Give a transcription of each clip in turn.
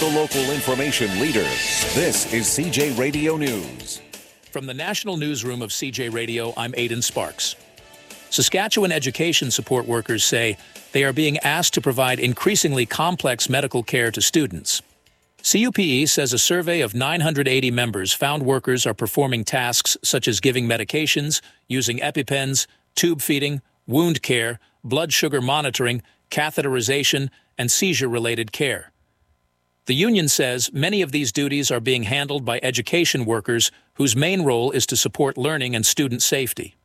the local information leader. This is CJ Radio News. From the National Newsroom of CJ Radio, I'm Aidan Sparks. Saskatchewan education support workers say they are being asked to provide increasingly complex medical care to students. CUPE says a survey of 980 members found workers are performing tasks such as giving medications, using EpiPens, tube feeding, wound care, blood sugar monitoring, catheterization, and seizure-related care. The union says many of these duties are being handled by education workers whose main role is to support learning and student safety.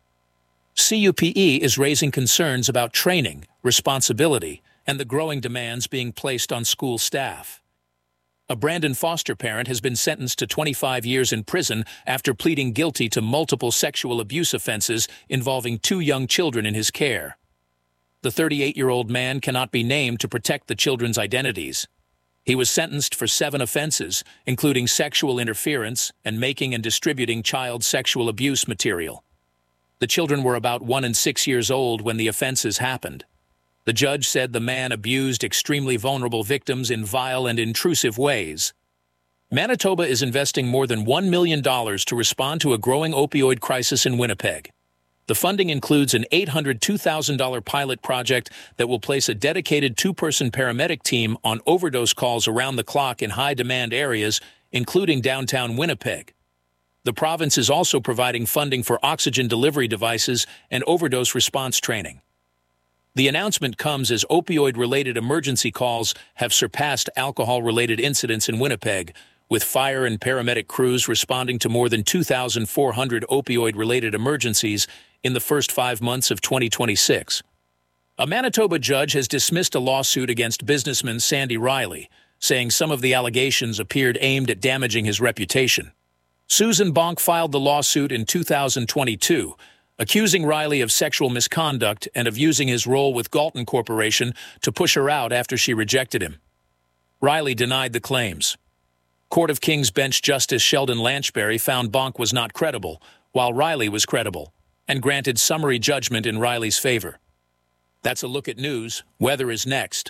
CUPE is raising concerns about training, responsibility, and the growing demands being placed on school staff. A Brandon foster parent has been sentenced to 25 years in prison after pleading guilty to multiple sexual abuse offenses involving 2 young children in his care. The 38-year-old man cannot be named to protect the children's identities. He was sentenced for 7 offenses, including sexual interference and making and distributing child sexual abuse material. The children were about 1 and 6 years old when the offenses happened. The judge said the man abused extremely vulnerable victims in vile and intrusive ways. Manitoba is investing more than $1 million to respond to a growing opioid crisis in Winnipeg. The funding includes an $802,000 pilot project that will place a dedicated 2-person paramedic team on overdose calls around the clock in high-demand areas, including downtown Winnipeg. The province is also providing funding for oxygen delivery devices and overdose response training. The announcement comes as opioid-related emergency calls have surpassed alcohol-related incidents in Winnipeg, with fire and paramedic crews responding to more than 2,400 opioid-related emergencies in the first 5 months of 2026. A Manitoba judge has dismissed a lawsuit against businessman Sandy Riley, saying some of the allegations appeared aimed at damaging his reputation. Susan Bonk filed the lawsuit in 2022, accusing Riley of sexual misconduct and of using his role with Galton Corporation to push her out after she rejected him. Riley denied the claims. Court of King's Bench Justice Sheldon Lanchbury found Bonk was not credible, while Riley was credible, and granted summary judgment in Riley's favor. That's a look at news. Weather is next.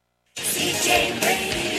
CJ Radio,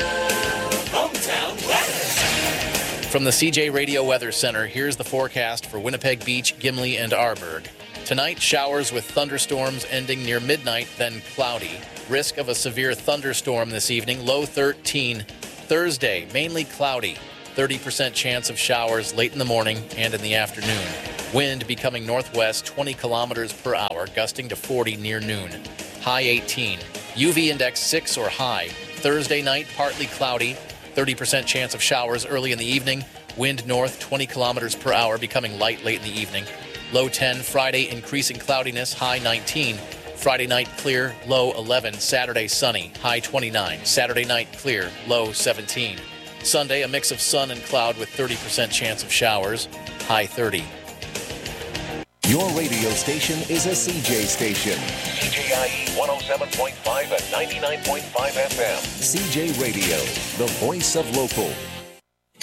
hometown weather. From the CJ Radio Weather Center, here's the forecast for Winnipeg Beach, Gimli, and Arborg. Tonight, showers with thunderstorms ending near midnight, then cloudy. Risk of a severe thunderstorm this evening, low 13. Thursday, mainly cloudy. 30% chance of showers late in the morning and in the afternoon. Wind becoming northwest 20 kilometers per hour, gusting to 40 near noon. High 18. UV index 6 or high. Thursday night, partly cloudy. 30% chance of showers early in the evening. Wind north 20 kilometers per hour, becoming light late in the evening. Low 10. Friday, increasing cloudiness, high 19. Friday night, clear, low 11. Saturday, sunny, high 29. Saturday night, clear, low 17. Sunday, a mix of sun and cloud with 30% chance of showers, high 30. Your radio station is a CJ station. CJIE 107.5 and 99.5 FM. CJ Radio, the voice of local.